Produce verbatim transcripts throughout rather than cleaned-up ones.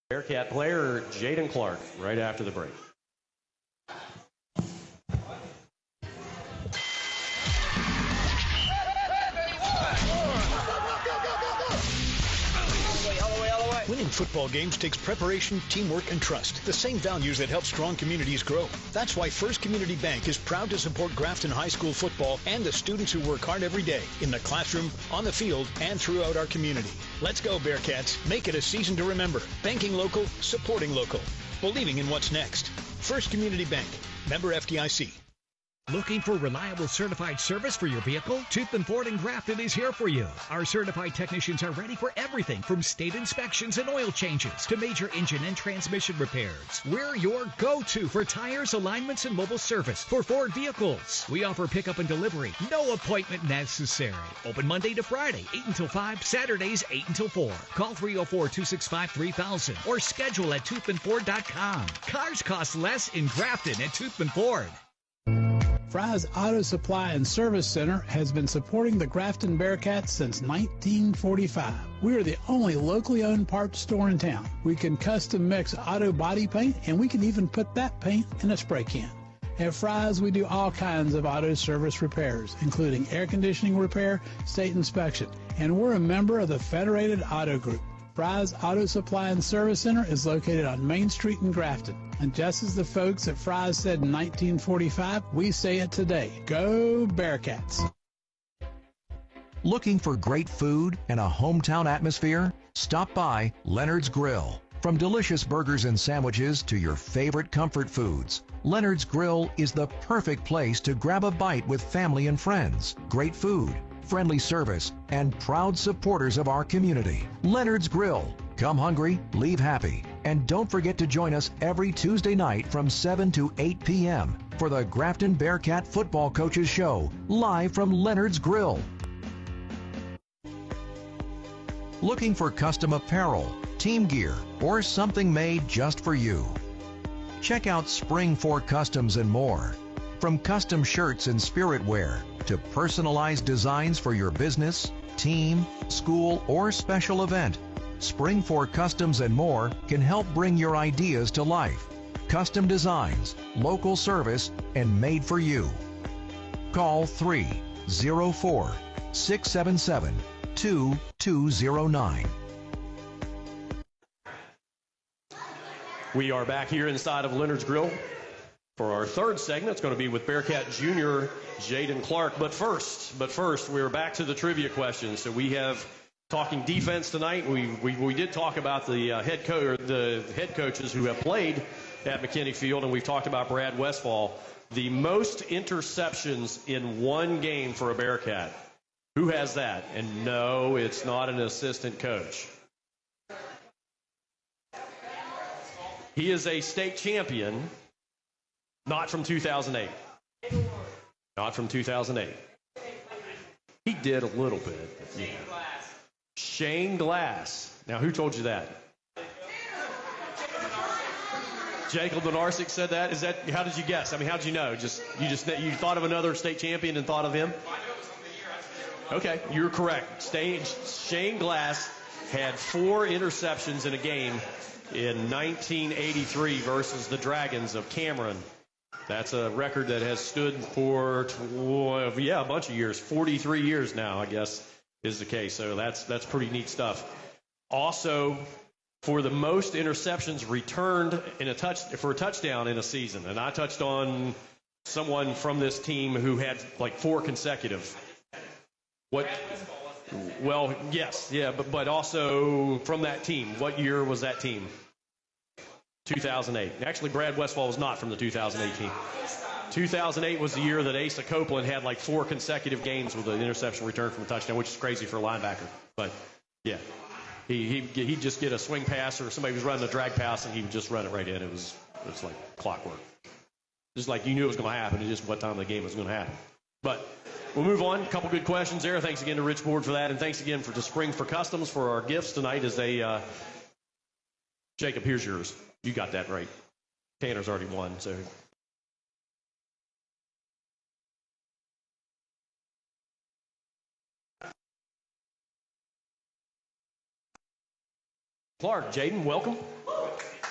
Bearcat player Jaden Clark right after the break. Winning football games takes preparation, teamwork, and trust. The same values that help strong communities grow. That's why First Community Bank is proud to support Grafton High School football and the students who work hard every day in the classroom, on the field, and throughout our community. Let's go, Bearcats. Make it a season to remember. Banking local, supporting local. Believing in what's next. First Community Bank. Member F D I C. Looking for reliable certified service for your vehicle? Toothman Ford in Grafton is here for you. Our certified technicians are ready for everything from state inspections and oil changes to major engine and transmission repairs. We're your go-to for tires, alignments, and mobile service for Ford vehicles. We offer pickup and delivery. No appointment necessary. Open Monday to Friday, eight until five, Saturdays, eight until four. Call three oh four, two six five, three thousand or schedule at toothman ford dot com. Cars cost less in Grafton at Toothman Ford. Fry's Auto Supply and Service Center has been supporting the Grafton Bearcats since nineteen forty-five. We are the only locally owned parts store in town. We can custom mix auto body paint, and we can even put that paint in a spray can. At Fry's, we do all kinds of auto service repairs, including air conditioning repair, state inspection, and we're a member of the Federated Auto Group. Fry's Auto Supply and Service Center is located on Main Street in Grafton. And just as the folks at Fry's said in nineteen forty-five, we say it today. Go Bearcats! Looking for great food and a hometown atmosphere? Stop by Leonard's Grill. From delicious burgers and sandwiches to your favorite comfort foods, Leonard's Grill is the perfect place to grab a bite with family and friends. Great food, friendly service, and proud supporters of our community. Leonard's Grill. Come hungry, leave happy. And don't forget to join us every Tuesday night from seven to eight p m for the Grafton Bearcat Football Coaches Show, live from Leonard's Grill. Looking for custom apparel, team gear, or something made just for you? Check out Spring four Customs and more. From custom shirts and spirit wear to personalized designs for your business, team, school, or special event, Spring four Customs and more can help bring your ideas to life. Custom designs, local service, and made for you. Call three oh four, six seven seven, two two oh nine. We are back here inside of Leonard's Grill for our third segment. It's going to be with Bearcat Junior Jaden Clark. But first, but first, we're back to the trivia questions. So we have talking defense tonight. We we, we did talk about the uh, head coach, the head coaches who have played at McKinney Field, and we've talked about Brad Westfall. The most interceptions in one game for a Bearcat. Who has that? And no, it's not an assistant coach. He is a state champion, not from two thousand eight. Not from two thousand eight. He did a little bit. Yeah. Shane Glass. Now, who told you that? Jacob Benarsic said that. Is that? How did you guess? I mean, how did you know? Just you just you thought of another state champion and thought of him? Okay, you're correct. Shane Glass had four interceptions in a game in nineteen eighty-three versus the Dragons of Cameron. That's a record that has stood for, yeah, a bunch of years. forty-three years now, I guess, is the case. So that's that's pretty neat stuff. Also, for the most interceptions returned in a touch for a touchdown in a season, and I touched on someone from this team who had like four consecutive. What? Well, yes, yeah, but but also from that team. What year was that team? two thousand eight. Actually, Brad Westfall was not from the two thousand eight team. two thousand eight was the year that Asa Copeland had like four consecutive games with an interception return from a touchdown, which is crazy for a linebacker. But, yeah, he, he, he'd just get a swing pass or somebody was running a drag pass, and he would just run it right in. It was, it was like clockwork. Just like you knew it was going to happen. It's just what time the game was going to happen. But we'll move on. A couple good questions there. Thanks again to Rich Board for that, and thanks again for to Spring for Customs for our gifts tonight as they uh, – Jacob, here's yours. You got that right. Tanner's already won, so. Clark, Jaden, welcome.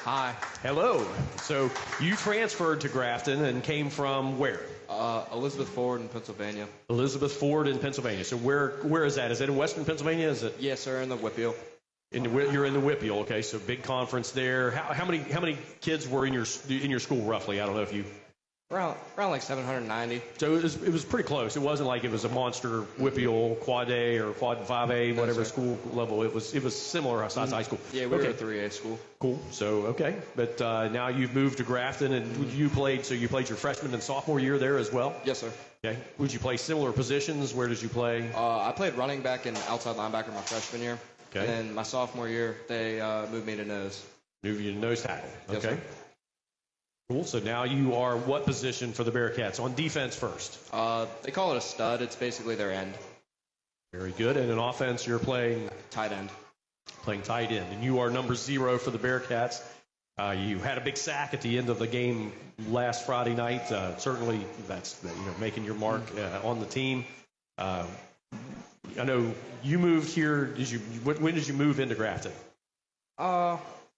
Hi. Hello. So you transferred to Grafton and came from where? Uh, Elizabeth Ford in Pennsylvania. Elizabeth Ford in Pennsylvania. So where where is that? Is it in Western Pennsylvania? Is it? Yes, sir, in the Whitfield. In the, you're in the Whitfield, okay? So big conference there. How, how many how many kids were in your in your school roughly? I don't know if you. Around around like seven hundred ninety. So it was it was pretty close. It wasn't like it was a monster Whitfield quad A or quad five A, whatever no, school level. It was it was similar size high school. Yeah, we okay. were a three A school. Cool. So okay, but uh, now you've moved to Grafton, and you played. So you played your freshman and sophomore year there as well. Yes, sir. Okay. Would you play similar positions? Where did you play? Uh, I played running back and outside linebacker my freshman year. Okay. And then my sophomore year, they uh, moved me to nose. Moved you to nose tackle. Yes, Okay. sir. Cool. So now you are what position for the Bearcats? On defense first. Uh, they call it a stud. It's basically their end. Very good. And in offense, you're playing Tight end. playing tight end, and you are number zero for the Bearcats. Uh, you had a big sack at the end of the game last Friday night. Uh, certainly, that's you know making your mark uh, on the team. Uh, I know you moved here. Did you? When did you move into Grafton? Uh,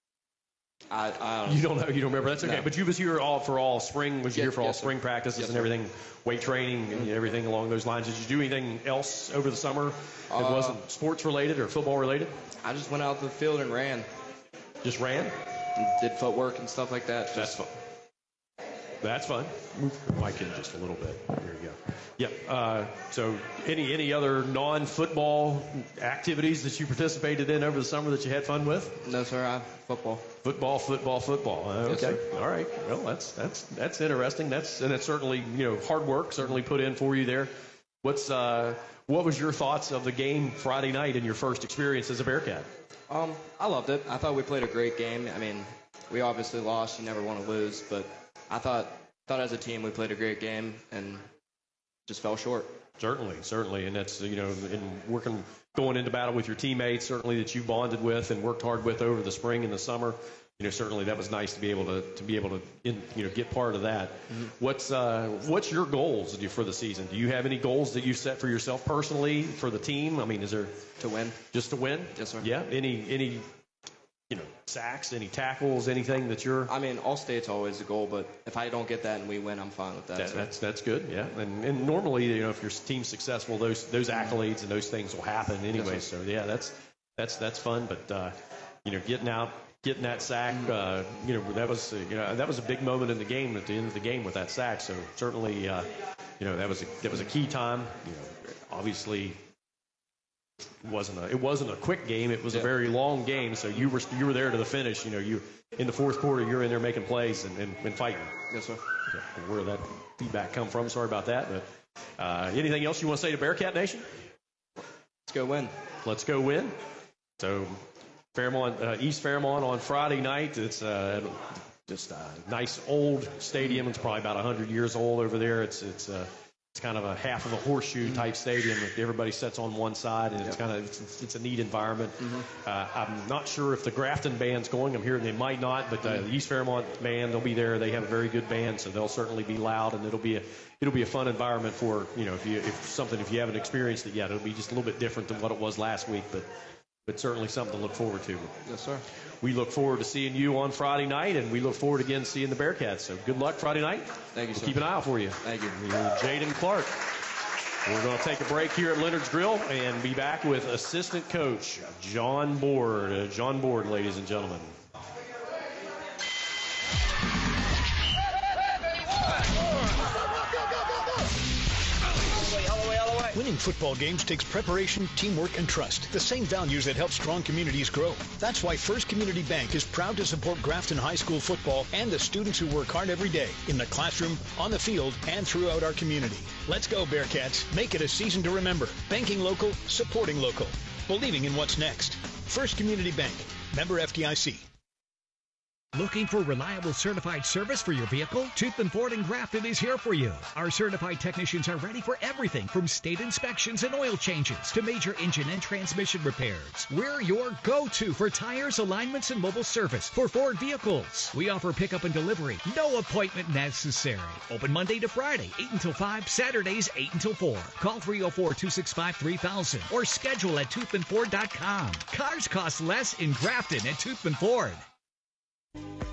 I, I don't You don't know. You don't remember. That's okay. No. But you was here all for all spring. Was you Yes, here for all yes, sir. spring practices Yes, and sir. everything, weight training and everything along those lines? Did you do anything else over the summer that Uh, wasn't sports related or football related? I just went out to the field and ran. Just ran. And did footwork and stuff like that. That's Just, fun. That's fun. Move the mic in just a little bit. There you go. Yep. Uh, so, any any other non-football activities that you participated in over the summer that you had fun with? no, sir. I football. Football, football, football. Uh, Yes, okay. sir. All right. Well, that's that's that's interesting. That's and it's certainly you know hard work certainly put in for you there. What's uh, what was your thoughts of the game Friday night and your first experience as a Bearcat? Um, I loved it. I thought we played a great game. I mean, we obviously lost. You never want to lose, but I thought thought as a team we played a great game and just fell short. Certainly, certainly, and that's you know, in working, going into battle with your teammates, certainly that you bonded with and worked hard with over the spring and the summer. You know, certainly that was nice to be able to to be able to in, you know get part of that. Mm-hmm. What's uh, what's your goals for the season? Do you have any goals that you've set for yourself personally for the team? I mean, is there To win. just to win? Yes, sir. Yeah. Any any you know sacks, any tackles, anything that you're I mean, all state's always the goal, but if I don't get that and we win, I'm fine with that. That, so. that's that's good, yeah. And and normally, you know, if your team's successful, those those accolades and those things will happen anyway. Yes, so yeah, that's that's that's fun. But uh, you know, getting out, getting that sack, uh, you know, that was uh, you know that was a big moment in the game at the end of the game with that sack. So certainly, uh, you know, that was a, that was a key time. You know, obviously. It wasn't a it wasn't a quick game. It was Yeah. a very long game. So you were you were there to the finish. You know, you in the fourth quarter, you're in there making plays and, and, and fighting. Yes, sir. Yeah, where that feedback come from? Sorry about that. But uh, anything else you want to say to Bearcat Nation? Let's go win. Let's go win. So Fairmont, uh, East Fairmont on Friday night. It's uh, just a nice old stadium. It's probably about one hundred years old over there. It's it's uh, it's kind of a half of a horseshoe type stadium that everybody sits on one side, and it's kind of it's, it's a neat environment. Mm-hmm. Uh, I'm not sure if the Grafton band's going. I'm hearing they might not, but uh, the East Fairmont band, they'll be there. They have a very good band, so they'll certainly be loud, and it'll be a it'll be a fun environment for you know if you if something if you haven't experienced it yet, it'll be just a little bit different than what it was last week, but but certainly something to look forward to. Yes, sir. We look forward to seeing you on Friday night, and we look forward again to seeing the Bearcats. So good luck Friday night. Thank you, We'll sir. keep an eye out for you. Thank you. Jaden Clark. We're going to take a break here at Leonard's Grill and be back with assistant coach John Board. Uh, John Board, ladies and gentlemen. Winning football games takes preparation, teamwork, and trust. The same values that help strong communities grow. That's why First Community Bank is proud to support Grafton High School football and the students who work hard every day in the classroom, on the field, and throughout our community. Let's go, Bearcats. Make it a season to remember. Banking local, supporting local. Believing in what's next. First Community Bank. Member F D I C. Looking for reliable certified service for your vehicle? Toothman Ford in Grafton is here for you. Our certified technicians are ready for everything from state inspections and oil changes to major engine and transmission repairs. We're your go-to for tires, alignments, and mobile service for Ford vehicles. We offer pickup and delivery. No appointment necessary. Open Monday to Friday, eight until five, Saturdays, eight until four. Call three oh four, two six five, three thousand or schedule at toothman ford dot com. Cars cost less in Grafton at Toothman Ford.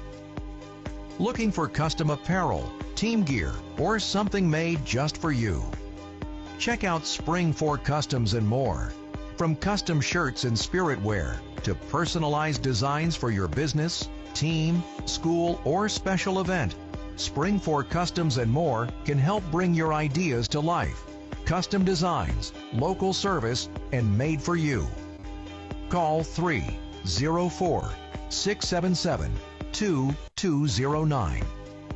Looking for custom apparel, team gear, or something made just for you? Check out Spring four Customs and more. From custom shirts and spirit wear to personalized designs for your business, team, school, or special event, Spring four Customs and more can help bring your ideas to life. Custom designs, local service, and made for you. Call three oh four, six seven seven, two two oh nine.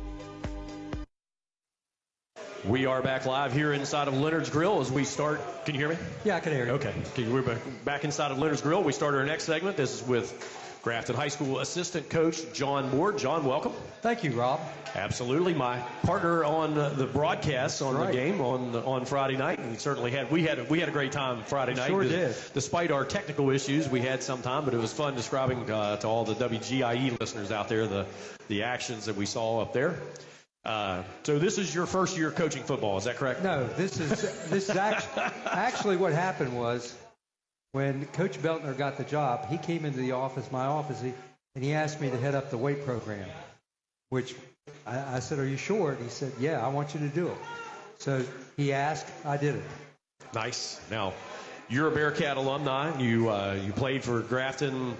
We are back live here inside of Leonard's Grill as we start. Can you hear me? Yeah, I can hear you. Okay. Okay, we're back, back inside of Leonard's Grill. We start our next segment. This is with Grafton High School assistant coach John Moore. John, welcome. Thank you, Rob. Absolutely, my partner on uh, the broadcasts on right. the game on the, on Friday night, and certainly had we had a, we had a great time Friday night. Sure Des- did. Despite our technical issues, we had some time, but it was fun describing uh, to all the W G I E listeners out there the the actions that we saw up there. Uh, so this is your first year coaching football, is that correct? No, this is this is actually, actually what happened was when Coach Beltner got the job, he came into the office, my office, he, and he asked me to head up the weight program, which I, I said, "Are you sure?" And he said, "Yeah, I want you to do it." So he asked, I did it. Nice. Now, you're a Bearcat alumni. You uh, you played for Grafton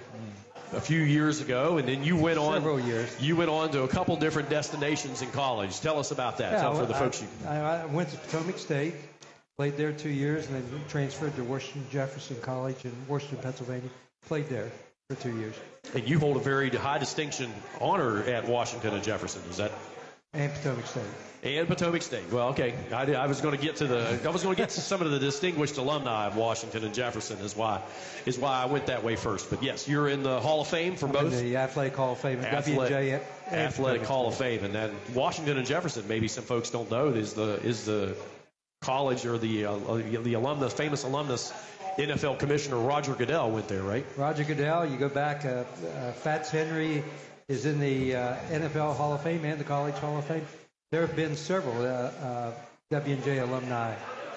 a few years ago, and then you went on several years. You went on to a couple different destinations in college. Tell us about that. Yeah, Tell for the I, folks you. I, I went to Potomac State, played there two years, and then transferred to Washington Jefferson College in Washington, Pennsylvania. Played there for two years. And you hold a very high distinction honor at Washington and Jefferson. Is that? And Potomac State. And Potomac State. Well, okay. I, I was going to get to the. I was going to get to some of the distinguished alumni of Washington and Jefferson. Is why, is why I went that way first. But yes, you're in the Hall of Fame for I'm both. In the Athletic Hall of Fame. Athletic, W and J Athletic Hall of Fame, and then Washington and Jefferson. Maybe some folks don't know is the is the college or the uh, the alumnus, famous alumnus. N F L Commissioner Roger Goodell went there, right? Roger Goodell. You go back. Uh, uh, Fats Henry is in the uh, N F L Hall of Fame and the College Hall of Fame. There have been several uh, uh, W and J alumni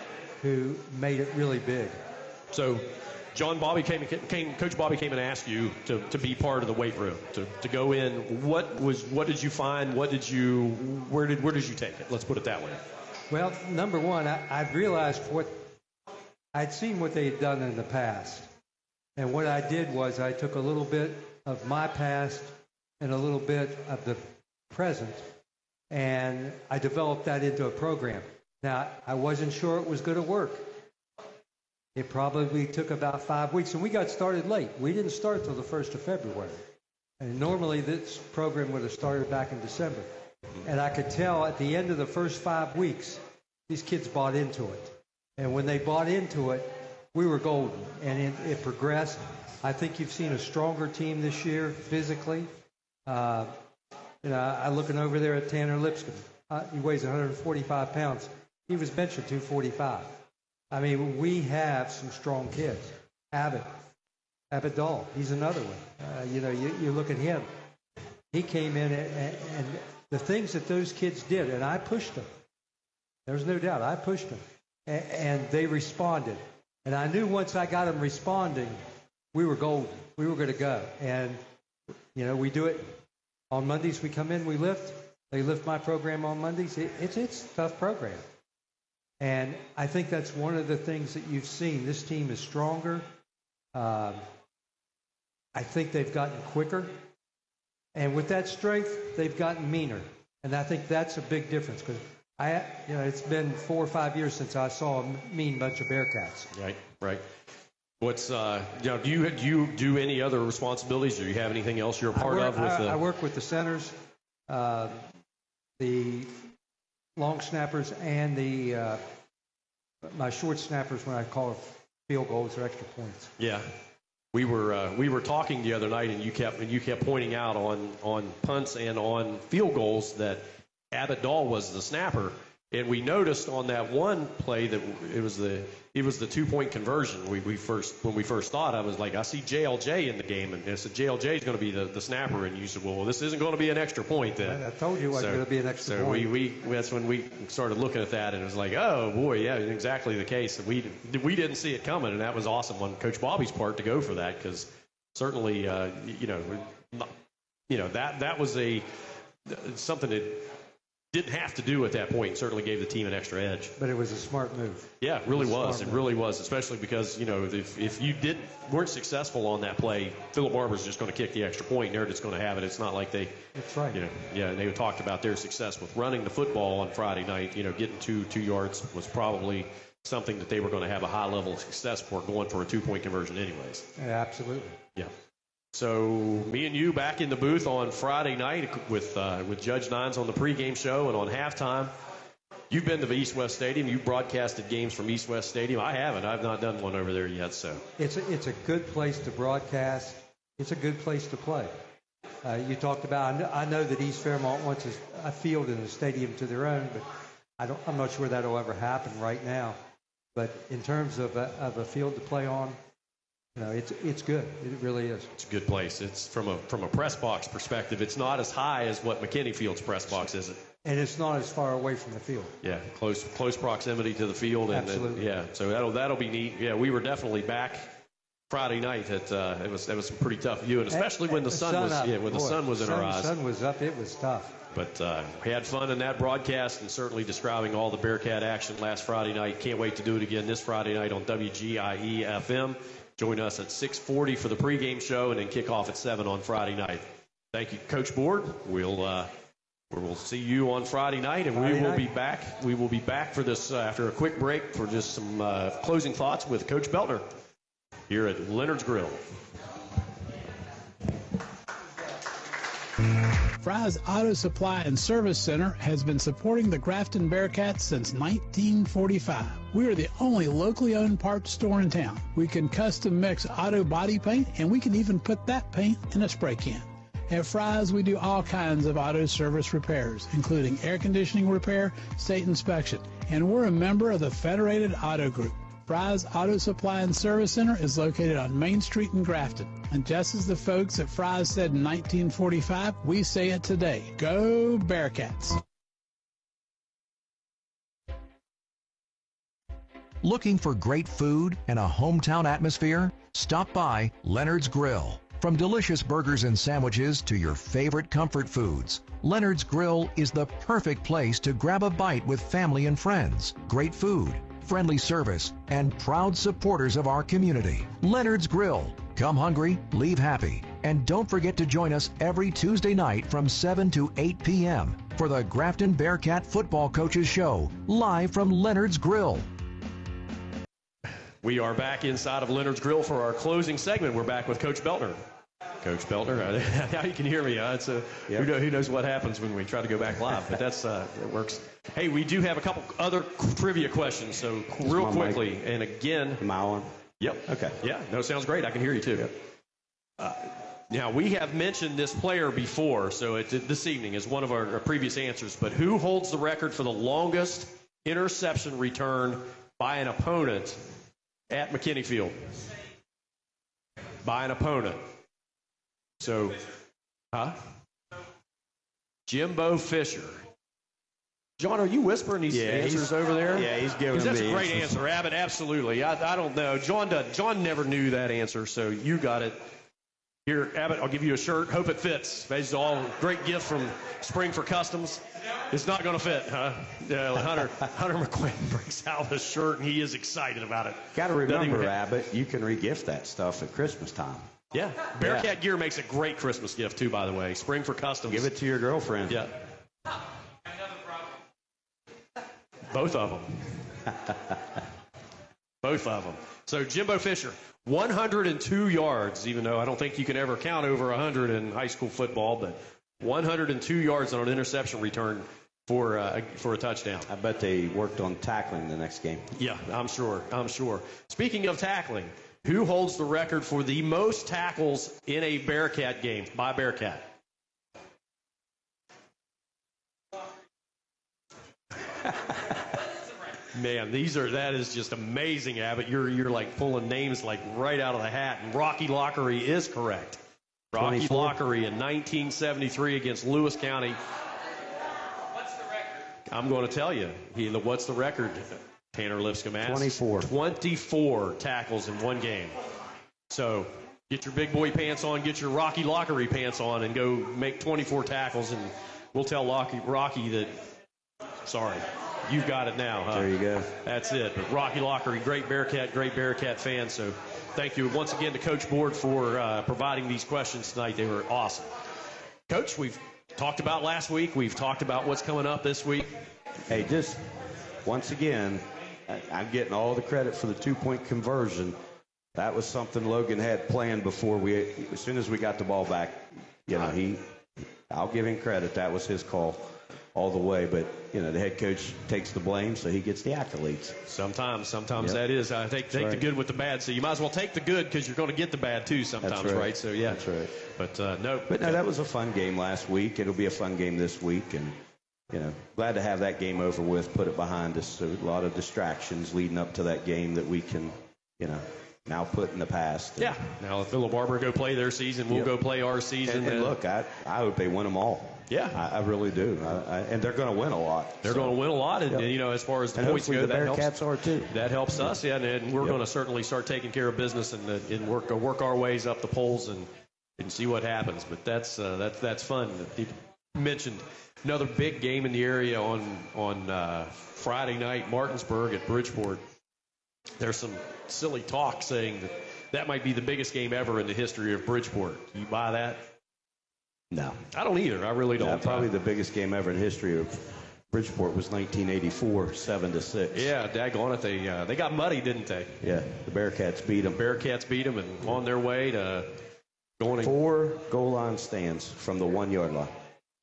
who made it really big. So, John Bobby came, came Coach Bobby came and asked you to, to be part of the weight room, to, to go in. What was what did you find? What did you where did where did you take it? Let's put it that way. Well, number one, I, I'd realized what I'd seen what they had done in the past, and what I did was I took a little bit of my past and a little bit of the present, and I developed that into a program. Now, I wasn't sure it was going to work. It probably took about five weeks, and we got started late. We didn't start till the first of February. And normally this program would have started back in December. And I could tell at the end of the first five weeks, these kids bought into it. And when they bought into it, we were golden, and it, it progressed. I think you've seen a stronger team this year physically. Uh, you know, I'm looking over there at Tanner Lipscomb. Uh, he weighs one hundred forty-five pounds. He was benching two forty-five. I mean, we have some strong kids. Abbott, Abbott Dahl, he's another one. Uh, you know, you, you look at him. He came in, and, and the things that those kids did, and I pushed them. There's no doubt, I pushed them. And, and they responded. And I knew once I got them responding, we were golden. We were going to go. And, you know, we do it on Mondays. We come in, we lift. They lift my program on Mondays. It, it's, it's a tough program. And I think that's one of the things that you've seen. This team is stronger. Um, I think they've gotten quicker. And with that strength, they've gotten meaner. And I think that's a big difference because I, you know, it's been four or five years since I saw a mean bunch of Bearcats. Right, right. What's, uh, you know, do you do you do any other responsibilities? Do you have anything else you're a part I work, of? With I, the... I work with the centers, uh, the long snappers, and the uh, my short snappers when I call field goals or extra points. Yeah. We were uh, we were talking the other night, and you kept and you kept pointing out on, on punts and on field goals that Abbott Dahl was the snapper, and we noticed on that one play that it was the it was the two point conversion. We we first when we first thought, I was like, I see J L J in the game, and I said J L J is going to be the, the snapper, and you said, well, this isn't going to be an extra point then. I, I told you it wasn't so, going to be an extra so point. So we, we that's when we started looking at that, and it was like, oh boy, yeah, exactly the case. We we didn't see it coming, and that was awesome on Coach Bobby's part to go for that because certainly uh, you know you know that that was a it's something that didn't have to do at that point, and certainly gave the team an extra edge. But it was a smart move. Yeah, it really It was a was. smart It move. really was, especially because, you know, if, if you did, weren't successful on that play, Philip Barber's just going to kick the extra point, and they're just going to have it. It's not like they, That's right. you know, yeah, and they talked about their success with running the football on Friday night. You know, getting two two yards was probably something that they were going to have a high level of success for, going for a two-point conversion anyways. Yeah, absolutely. Yeah. So me and you back in the booth on Friday night with uh, with Judge Nines on the pregame show, and on halftime. You've been to the East West Stadium. You've broadcasted games from East West Stadium. I haven't. I've not done one over there yet. So It's a, it's a good place to broadcast. It's a good place to play. Uh, you talked about, I know, I know that East Fairmont wants a, a field and a stadium to their own, but I don't, I'm not sure that'll ever happen right now. But in terms of a, of a field to play on, you know, it's it's good. It really is. it's a good place. It's from a from a press box perspective. It's not as high as what McKinney Field's press box is. It? And it's not as far away from the field. Yeah, close close proximity to the field. And, Absolutely. And, yeah, so that'll that'll be neat. Yeah, we were definitely back Friday night. At uh, it was that was some pretty tough viewing, especially when the sun, was up. yeah when the Boy, sun was in sun, our eyes. sun was up. It was tough. But uh, we had fun in that broadcast, and certainly describing all the Bearcat action last Friday night. Can't wait to do it again this Friday night on W G I E F M. Join us at six forty for the pregame show, and then kick off at seven on Friday night. Thank you, Coach Board. We'll uh, we'll see you on Friday night, and Friday we will night. be back. We will be back for this uh, after a quick break for just some uh, closing thoughts with Coach Beltner here at Leonard's Grill. Fry's Auto Supply and Service Center has been supporting the Grafton Bearcats since nineteen forty-five. We are the only locally owned parts store in town. We can custom mix auto body paint, and we can even put that paint in a spray can. At Fry's, we do all kinds of auto service repairs, including air conditioning repair, state inspection, and we're a member of the Federated Auto Group. Fry's Auto Supply and Service Center is located on Main Street in Grafton. And just as the folks at Fry's said in nineteen forty-five, we say it today. Go Bearcats! Looking for great food and a hometown atmosphere? Stop by Leonard's Grill. From delicious burgers and sandwiches to your favorite comfort foods, Leonard's Grill is the perfect place to grab a bite with family and friends. Great food, friendly service, and proud supporters of our community. Leonard's Grill. Come hungry, leave happy. And don't forget to join us every Tuesday night from seven to eight p.m. for the Grafton Bearcat Football Coaches Show, live from Leonard's Grill. We are back inside of Leonard's Grill for our closing segment. We're back with Coach Beltner. Coach Beltner, now you can hear me. Uh, it's a, Yep. who, know, who knows what happens when we try to go back live, but that's uh, it works. Hey, we do have a couple other trivia questions, so real my mic- quickly. And again, Am I on? yep. Okay. Yeah, no, sounds great. I can hear you too. Uh, now, we have mentioned this player before, so it, this evening is one of our, our previous answers, but who holds the record for the longest interception return by an opponent at McKinney Field? By an opponent. So, huh? Jimbo Fisher. John, are you whispering these Yeah, answers he's- over there? yeah, he's giving 'Cause that's me a great answers. answer, Abbott. Absolutely. I, I don't know. John does, John never knew that answer, so you got it. Here, Abbott, I'll give you a shirt. Hope it fits. That's all great gift from Spring for Customs. It's not going to fit, huh? Uh, Hunter Hunter McQuinn brings out the shirt, and he is excited about it. Got to Doesn't remember, even- Abbott, you can regift that stuff at Christmas time. Yeah. Bearcat gear makes a great Christmas gift, too, by the way. Spring for Customs. Give it to your girlfriend. Yeah. Both of them. Both of them. So Jimbo Fisher, one hundred two yards, even though I don't think you can ever count over one hundred in high school football, but one hundred two yards on an interception return for uh, for a touchdown. I bet they worked on tackling the next game. Yeah, I'm sure. I'm sure. Speaking of tackling, who holds the record for the most tackles in a Bearcat game by Bearcat? Man, these are that is just amazing, Abbott. You're you're like pulling names like right out of the hat. And Rocky Lockery is correct. Rocky twenty-four. Lockery in nineteen seventy-three against Lewis County. What's the record? I'm going to tell you. He, the, what's the record? Tanner Lipscomb asks. twenty-four. twenty-four tackles in one game. So get your big boy pants on, get your Rocky Lockery pants on, and go make twenty-four tackles. And we'll tell Rocky, Rocky that, sorry, you've got it now, huh? There you go. That's it. But Rocky Lockery, great Bearcat, great Bearcat fan. So thank you once again to Coach Board for uh, providing these questions tonight. They were awesome. Coach, we've talked about last week. We've talked about what's coming up this week. Hey, just once again, I- I'm getting all the credit for the two-point conversion. That was something Logan had planned before we, as soon as we got the ball back. You know, he, I'll give him credit. That was his call all the way. But, you know, the head coach takes the blame, so he gets the accolades. Sometimes, sometimes Yep. that is. I think take right. the good with the bad. So you might as well take the good because you're going to get the bad too sometimes, That's right. right? So yeah, That's right. But uh, no, But no, that was a fun game last week. It'll be a fun game this week. And, you know, glad to have that game over with, put it behind us. So a lot of distractions leading up to that game that we can, you know, now put in the past. Yeah. Now, if Villa Barber go play their season, we'll Yep. go play our season. And, and Uh, look, I, I hope they win them all. Yeah. I, I really do. I, I, and they're going to win a lot. they're so. going to win a lot, and, Yep. and, you know, as far as the And points hopefully go, the that helps. Bearcats are too. That helps us, yeah, and, and we're Yep. going to certainly start taking care of business and, uh, and work work our ways up the polls and, and see what happens. But that's uh, that's that's fun. You mentioned another big game in the area on on uh, Friday night, Martinsburg at Bridgeport. There's some silly talk saying that that might be the biggest game ever in the history of Bridgeport. Do you buy that? No. I don't either. I really don't. Yeah, probably the biggest game ever in history of Bridgeport was nineteen eighty-four, seven to six. Yeah, daggone it. They uh, they got muddy, didn't they? Yeah, the Bearcats beat them. Bearcats beat them and on their way to going in. Four goal line stands from the one yard line.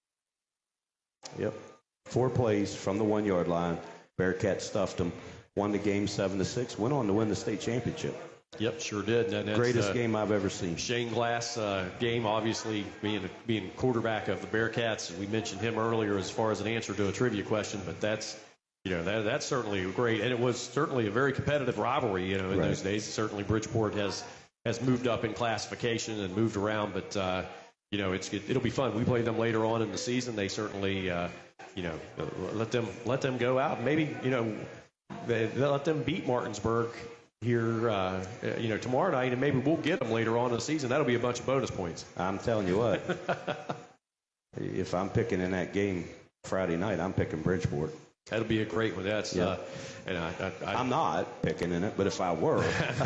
Yep. Four plays from the one yard line. Bearcats stuffed them. Won the game seven to six. Went on to win the state championship. Yep, sure did. And that's, Greatest uh, game I've ever seen. Shane Glass uh, game, obviously being being quarterback of the Bearcats. We mentioned him earlier as far as an answer to a trivia question, but that's you know that that's certainly great, and it was certainly a very competitive rivalry. You know, in Right. those days, certainly Bridgeport has has moved up in classification and moved around, but uh, you know it's it, it'll be fun. We play them later on in the season. They certainly uh, you know let them let them go out. Maybe you know they, they'll let them beat Martinsburg here, uh, you know, tomorrow night, and maybe we'll get them later on in the season. That'll be a bunch of bonus points. I'm telling you what. If I'm picking in that game Friday night, I'm picking Bridgeport. That'll be a great one. That's, Yeah. uh, and I, I, I, I'm not picking in it, but if I were,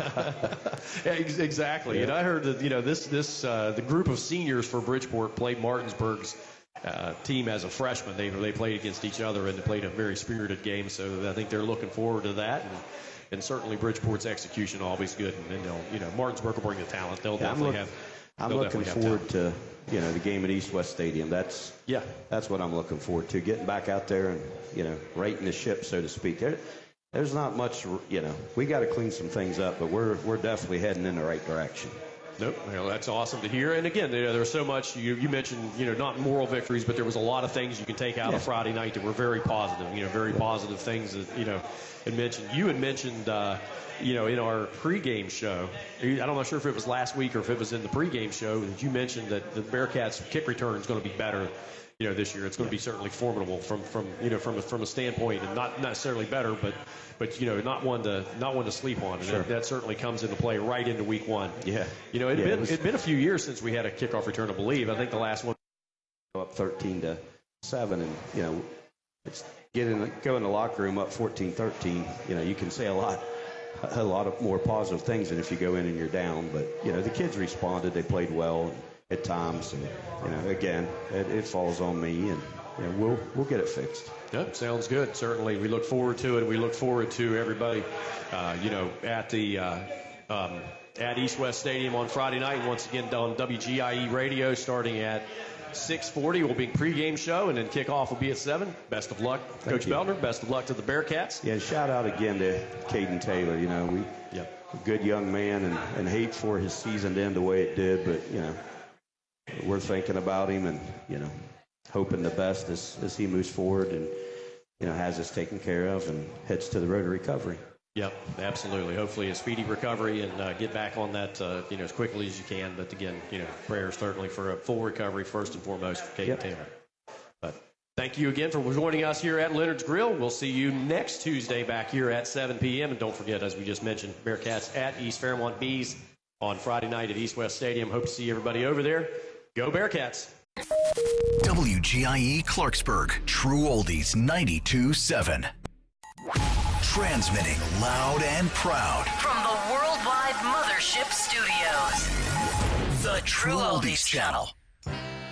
yeah, ex- exactly. Yeah. And I heard that, you know, this, this, uh, the group of seniors for Bridgeport played Martinsburg's uh, team as a freshman. They, they played against each other and they played a very spirited game. So I think they're looking forward to that. And, and certainly Bridgeport's execution always good. And then they'll, you know, Martinsburg will bring the talent. They'll Yeah, I'm definitely look- have. I'm they'll looking definitely have forward to, you know, the game at East West Stadium. That's Yeah. that's what I'm looking forward to, getting back out there and, you know, righting the ship, so to speak. There, there's not much, you know, we got to clean some things up, but we're we're definitely heading in the right direction. Nope. Well, that's awesome to hear. And again, you know, there's so much. You, you mentioned, you know, not moral victories, but there was a lot of things you can take out Yeah. of Friday night that were very positive. You know, very positive things that you know had mentioned. You had mentioned, uh, you know, in our pregame show. I'm not sure if it was last week or if it was in the pregame show that you mentioned that the Bearcats' kick return is going to be better. You know, this year it's going to be certainly formidable from, from you know from a, from a standpoint, and not necessarily better, but but you know not one to not one to sleep on, and Sure. that, that certainly comes into play right into week one. Yeah. You know, it had Yeah, it been was- it'd been a few years since we had a kickoff return, I believe. I think the last one. Up thirteen to seven, and you know, it's getting go in the locker room up fourteen thirteen. You know, you can say a lot, a lot of more positive things than if you go in and you're down. But you know, the kids responded; they played well at times, and you know, again, it, it falls on me, and you know, we'll we'll get it fixed. Yep, sounds good. Certainly, we look forward to it. We look forward to everybody, uh, you know, at the uh, um, at East West Stadium on Friday night. Once again, on W G I E radio, starting at six forty, will be a pregame show, and then kickoff will be at seven. Best of luck, Thank Coach you. Beltner. Best of luck to the Bearcats. Yeah, shout out again to Caden Taylor. You know, we Yep. a good young man, and, and hate for his season to end the way it did, but you know, we're thinking about him, and you know, hoping the best as, as he moves forward and you know has us taken care of and heads to the road to recovery. Yep, absolutely. Hopefully a speedy recovery and uh, get back on that, uh, you know, as quickly as you can. But again, you know, prayers certainly for a full recovery first and foremost for Caden Yep. Taylor. But thank you again for joining us here at Leonard's Grill. We'll see you next Tuesday back here at seven p.m. And don't forget, as we just mentioned, Bearcats at East Fairmont Bees on Friday night at East West Stadium. Hope to see everybody over there. Go Bearcats. W G I E Clarksburg, True Oldies ninety-two seven. Transmitting loud and proud from the worldwide Mothership Studios. The True Oldies Channel.